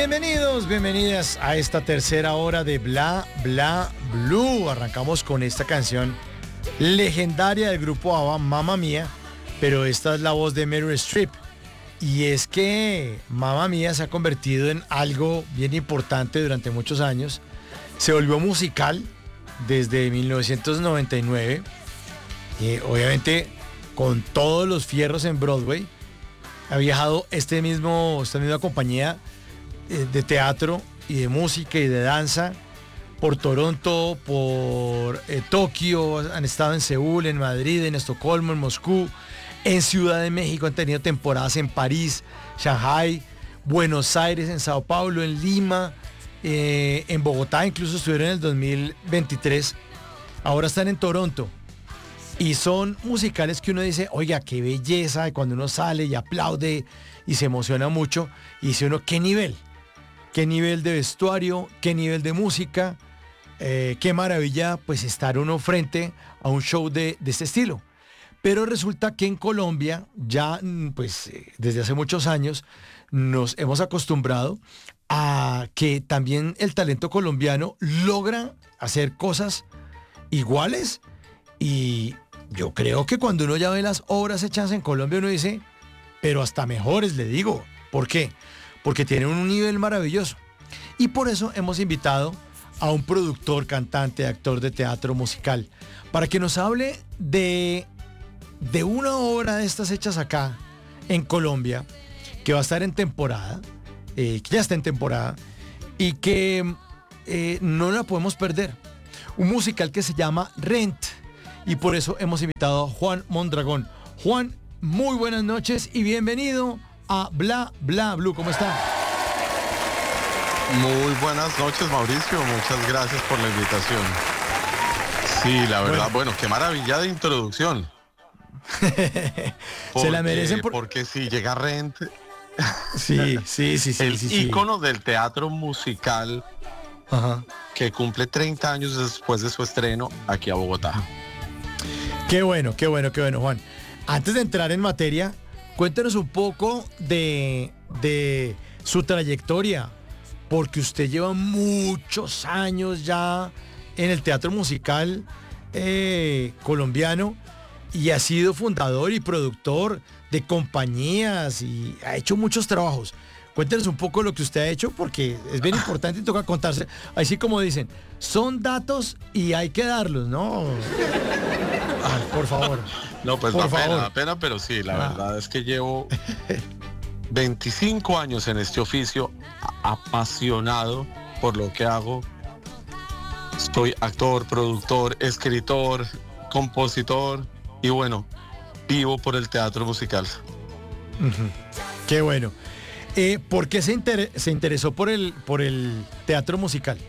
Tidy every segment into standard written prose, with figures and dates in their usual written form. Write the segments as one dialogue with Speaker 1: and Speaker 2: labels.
Speaker 1: Bienvenidos, bienvenidas a esta tercera hora de Bla Bla Blue. Arrancamos con esta canción legendaria del grupo ABBA, Mamma Mía, pero esta es la voz de Meryl Streep. Y es que Mamma Mía se ha convertido en algo bien importante durante muchos años. Se volvió musical desde 1999. Obviamente con todos los fierros en Broadway. Ha viajado esta misma compañía de teatro y de música y de danza por Toronto, por Tokio, han estado en Seúl, en Madrid, en Estocolmo, en Moscú, en Ciudad de México, han tenido temporadas en París, Shanghai, Buenos Aires, en Sao Paulo, en Lima, en Bogotá, incluso estuvieron en el 2023, ahora están en Toronto. Y son musicales que uno dice, oiga, qué belleza, y cuando uno sale y aplaude y se emociona mucho, y dice uno, qué nivel de vestuario, qué nivel de música, qué maravilla pues estar uno frente a un show de este estilo. Pero resulta que en Colombia ya pues desde hace muchos años nos hemos acostumbrado a que también el talento colombiano logra hacer cosas iguales, y yo creo que cuando uno ya ve las obras hechas en Colombia uno dice, pero hasta mejores, le digo. ¿Por qué? Porque tienen un nivel maravilloso. Y por eso hemos invitado a un productor, cantante, actor de teatro musical, para que nos hable de una obra de estas hechas acá en Colombia, que va a estar en temporada, que ya está en temporada, y que no la podemos perder. Un musical que se llama Rent. Y por eso hemos invitado a Juan Mondragón. Juan, muy buenas noches y bienvenido a Bla Bla Blue. ¿Cómo está?
Speaker 2: Muy buenas noches, Mauricio. Muchas gracias por la invitación. Sí, la verdad, bueno, qué maravilla de introducción.
Speaker 1: Se la merecen
Speaker 2: porque si llega Rent,
Speaker 1: sí.
Speaker 2: el ícono del teatro musical. Ajá. Que cumple 30 años después de su estreno aquí a Bogotá.
Speaker 1: Qué bueno, Juan. Antes de entrar en materia, cuéntenos un poco de su trayectoria, porque usted lleva muchos años ya en el teatro musical colombiano y ha sido fundador y productor de compañías y ha hecho muchos trabajos. Cuéntenos un poco lo que usted ha hecho, porque es bien importante y toca contarse. Así como dicen, son datos y hay que darlos, ¿no? Ay, por favor.
Speaker 2: No, pues da pena, pero sí, la verdad es que llevo 25 años en este oficio, apasionado por lo que hago. Soy actor, productor, escritor, compositor y bueno, vivo por el teatro musical.
Speaker 1: Uh-huh. Qué bueno. ¿Por qué se interesó por el teatro musical?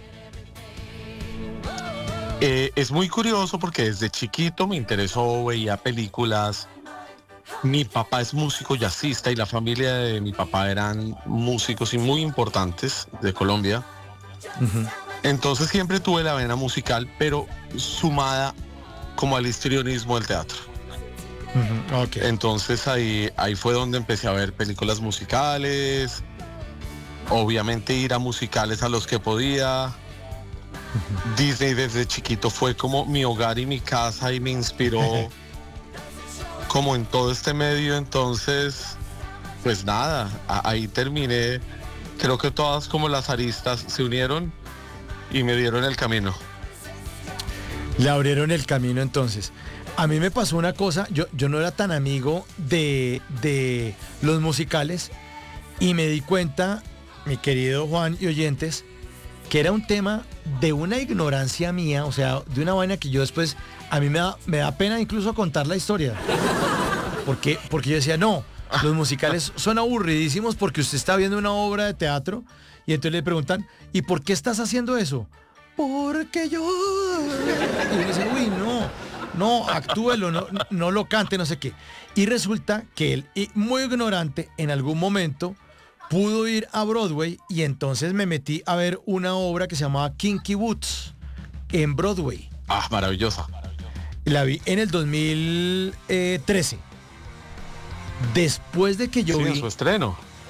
Speaker 2: Es muy curioso porque desde chiquito me interesó, veía películas. Mi papá es músico jazzista y la familia de mi papá eran músicos y muy importantes de Colombia. Uh-huh. Entonces siempre tuve la vena musical, pero sumada como al histrionismo del teatro. Uh-huh. Okay. Entonces ahí fue donde empecé a ver películas musicales, obviamente ir a musicales a los que podía. Uh-huh. Disney desde chiquito fue como mi hogar y mi casa y me inspiró como en todo este medio. Entonces pues nada, ahí terminé. Creo que todas como las aristas se unieron y me dieron el camino.
Speaker 1: Le abrieron el camino entonces. A mí me pasó una cosa, yo no era tan amigo de los musicales y me di cuenta, mi querido Juan y oyentes, que era un tema de una ignorancia mía, o sea, de una vaina que yo después, a mí me da pena incluso contar la historia. Porque yo decía, no, los musicales son aburridísimos porque usted está viendo una obra de teatro y entonces le preguntan, ¿y por qué estás haciendo eso? Porque yo... Y uno dice, uy, no, actúelo, no lo cante, no sé qué. Y resulta que él, muy ignorante, en algún momento pudo ir a Broadway y entonces me metí a ver una obra que se llamaba Kinky Boots en Broadway.
Speaker 2: Ah, maravillosa.
Speaker 1: La vi en el 2013. Después de que yo vi...
Speaker 2: en su estreno.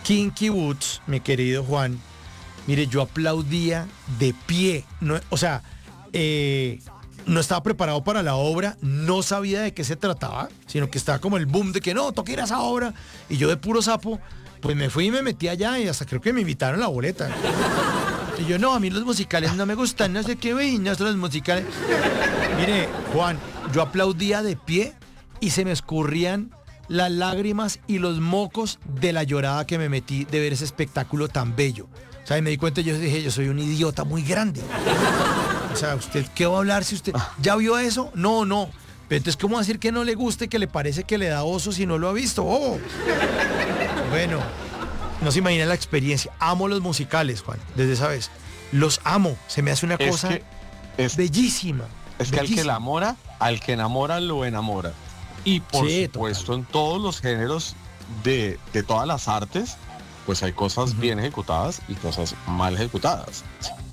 Speaker 1: Kinky Boots, mi querido Juan, mire, yo aplaudía de pie. No, o sea, no estaba preparado para la obra, no sabía de qué se trataba, sino que estaba como el boom de que no, toca ir a esa obra. Y yo de puro sapo, pues me fui y me metí allá y hasta creo que me invitaron la boleta. Y yo, no, a mí los musicales no me gustan, no sé qué, güey, no son los musicales. Mire, Juan, yo aplaudía de pie y se me escurrían las lágrimas y los mocos de la llorada que me metí de ver ese espectáculo tan bello. O sea, y me di cuenta, yo dije, yo soy un idiota muy grande. O sea, ¿usted qué va a hablar si usted ya vio eso? No, no. Pero entonces, ¿cómo decir que no le guste, que le parece que le da oso si no lo ha visto? Oh. Bueno, no se imagina la experiencia. Amo los musicales, Juan, desde esa vez. Los amo. Se me hace una cosa bellísima.
Speaker 2: Es que al que enamora, lo enamora. Y por supuesto, total, en todos los géneros de todas las artes, pues hay cosas bien ejecutadas y cosas mal ejecutadas.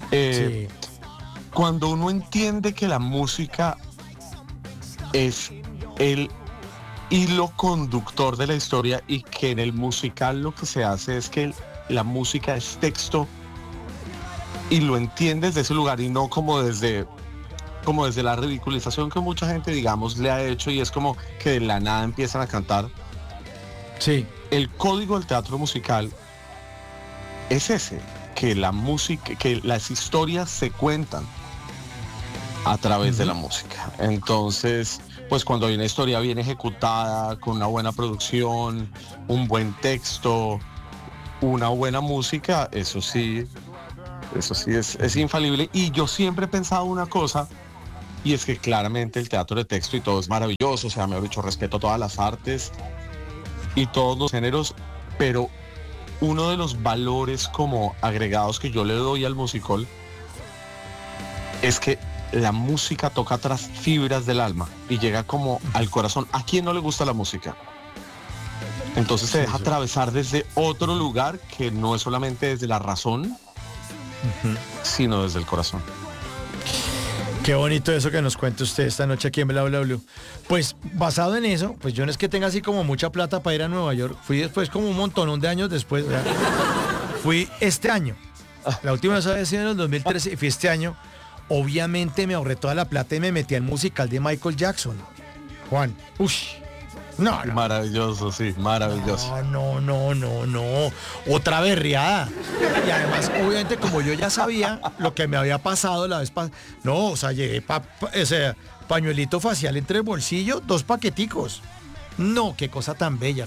Speaker 2: Cuando uno entiende que la música es el hilo conductor de la historia y que en el musical lo que se hace es que la música es texto y lo entiendes de ese lugar y no como desde la ridiculización que mucha gente, digamos, le ha hecho y es como que de la nada empiezan a cantar.
Speaker 1: Sí.
Speaker 2: El código del teatro musical es ese, que la música, que las historias se cuentan a través de la música. Entonces, pues cuando hay una historia bien ejecutada, con una buena producción, un buen texto, una buena música, eso sí es infalible. Y yo siempre he pensado una cosa, y es que claramente el teatro de texto y todo es maravilloso, o sea, mejor dicho, respeto a todas las artes y todos los géneros, pero uno de los valores como agregados que yo le doy al musical es que la música toca otras fibras del alma y llega como al corazón. ¿A quién no le gusta la música? Entonces se deja atravesar desde otro lugar que no es solamente desde la razón, sino desde el corazón.
Speaker 1: Qué bonito eso que nos cuenta usted esta noche aquí en Bla Bla Blue. Pues basado en eso, pues yo no es que tenga así como mucha plata para ir a Nueva York. Fui después como un montonón de años después. ¿Verdad? Fui este año. La última vez había sido en el 2013 y fui este año. Obviamente me ahorré toda la plata y me metí al musical de Michael Jackson. Juan, no.
Speaker 2: Maravilloso, sí, maravilloso.
Speaker 1: No. Otra berriada. Y además, obviamente, como yo ya sabía lo que me había pasado la vez pasada. No, o sea, llegué ese pañuelito facial entre el bolsillo, 2 paqueticos. No, qué cosa tan bella.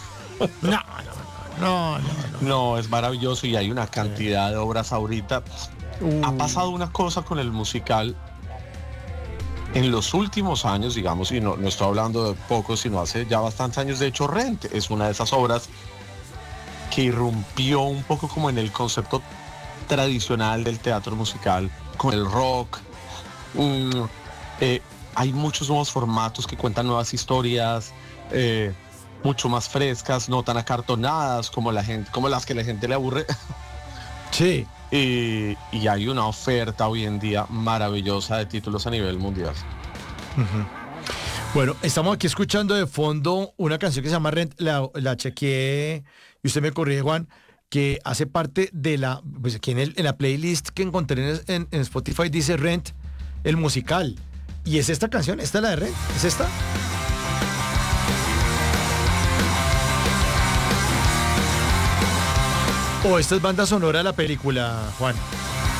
Speaker 1: No.
Speaker 2: No, es maravilloso y hay una cantidad de obras ahorita. Ha pasado una cosa con el musical en los últimos años, digamos, y no estoy hablando de poco, sino hace ya bastantes años. De hecho, Rent es una de esas obras que irrumpió un poco como en el concepto tradicional del teatro musical, con el rock. Hay muchos nuevos formatos que cuentan nuevas historias, mucho más frescas, no tan acartonadas como las que la gente le aburre.
Speaker 1: Sí.
Speaker 2: Y hay una oferta hoy en día maravillosa de títulos a nivel mundial.
Speaker 1: Bueno, estamos aquí escuchando de fondo una canción que se llama Rent, la chequeé y usted me corrige, Juan, que hace parte de pues aquí en la playlist que encontré en Spotify dice Rent, el musical. Y es esta canción, esta es la de Rent, ¿es esta? ¿O esta es banda sonora de la película, Juan?